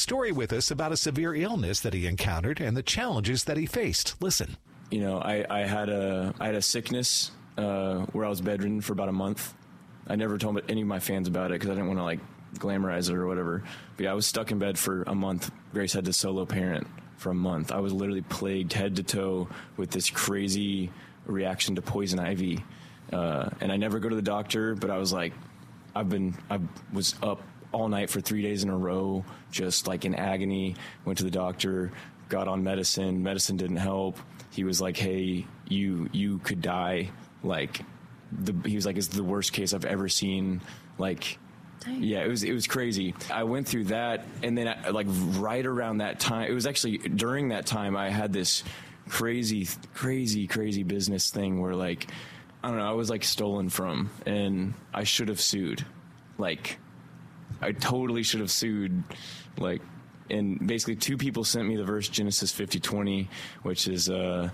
story with us about a severe illness that he encountered and the challenges that he faced. Listen. You know, I had a sickness where I was bedridden for about a month. I never told any of my fans about it because I didn't want to, like, glamorize it or whatever. But yeah, I was stuck in bed for a month. Grace had to solo parent for a month. I was literally plagued head to toe with this crazy reaction to poison ivy. And I never go to the doctor, but I was like, I was up all night for 3 days in a row, just like in agony. Went to the doctor, got on medicine. Medicine didn't help. He was like, hey, you could die. Like, he was like, it's the worst case I've ever seen. Like, dang. Yeah, it was crazy. I went through that, and then right around that time, it was actually during that time I had this crazy business thing where, like, I don't know, I was like stolen from, and I should have sued. Like, I totally should have sued. Like, and basically 2 people sent me the verse Genesis 50:20, which is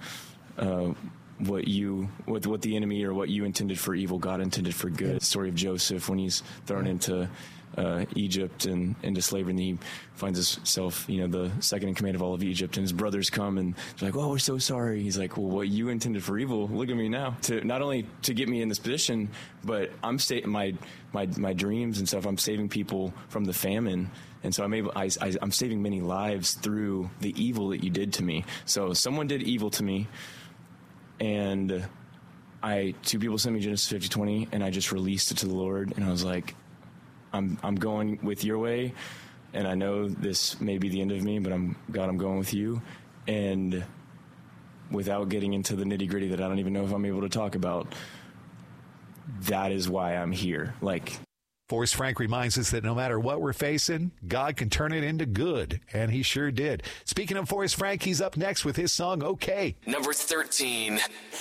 what the enemy or what you intended for evil, God intended for good. The story of Joseph when he's thrown into Egypt and into slavery, and he finds himself, you know, the second in command of all of Egypt, and his brothers come and they're like, "Oh, we're so sorry." He's like, "Well, what you intended for evil, look at me now." To not only to get me in this position, but I'm my dreams and stuff. I'm saving people from the famine, and so I'm saving many lives through the evil that you did to me. So someone did evil to me, and 2 people sent me Genesis 50:20, and I just released it to the Lord, and I was like, I'm going with your way, and I know this may be the end of me, but I'm going with you. And without getting into the nitty gritty that I don't even know if I'm able to talk about, that is why I'm here. Like, Forrest Frank reminds us that no matter what we're facing, God can turn it into good, and he sure did. Speaking of Forrest Frank, he's up next with his song, Okay. Number 13.